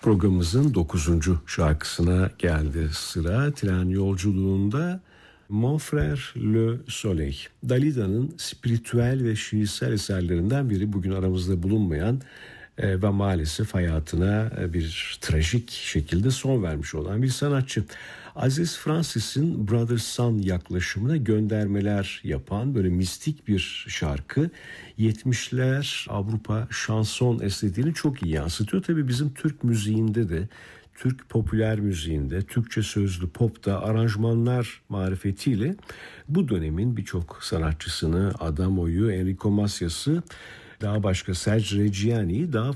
Programımızın 9. şarkısına geldi sıra. Tren yolculuğunda Mon Frère Le Soleil, Dalida'nın spiritüel ve şiirsel eserlerinden biri, bugün aramızda bulunmayan ve maalesef hayatına bir trajik şekilde son vermiş olan bir sanatçı. Aziz Francis'in Brother Sun yaklaşımına göndermeler yapan böyle mistik bir şarkı, 70'ler Avrupa şanson estetiğini çok iyi yansıtıyor. Tabii bizim Türk müziğinde de, Türk popüler müziğinde, Türkçe sözlü popta aranjmanlar marifetiyle bu dönemin birçok sanatçısını, Adamo'yu, Enrico Macias'ı, daha başka Serge Reggiani'yi daha